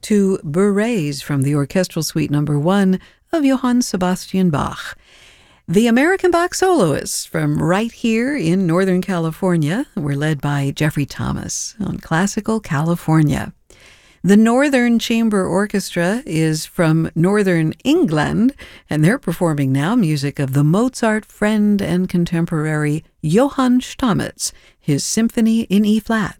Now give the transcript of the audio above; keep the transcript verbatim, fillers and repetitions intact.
to Berets from the Orchestral Suite Number One of Johann Sebastian Bach. The American Bach soloists from right here in Northern California were led by Jeffrey Thomas on Classical California. The Northern Chamber Orchestra is from Northern England, and they're performing now music of the Mozart friend and contemporary Johann Stamitz, his Symphony in E-flat.